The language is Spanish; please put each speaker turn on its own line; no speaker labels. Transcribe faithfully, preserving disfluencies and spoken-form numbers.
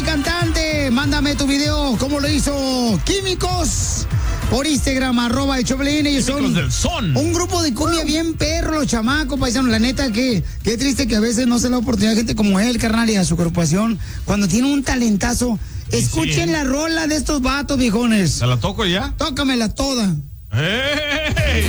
cantante, mándame tu video, ¿cómo lo hizo? Químicos, por Instagram, arroba el Choplin. Ellos son
del son.
Un grupo de cumbia bien perro, los chamacos, paisanos. La neta, que qué triste que a veces no se le da oportunidad a gente como él, carnal, y a su agrupación, cuando tiene un talentazo. Escuchen
sí.
la rola de estos vatos, viejones.
¿Se la toco ya?
Tócamela toda.
¡Hey!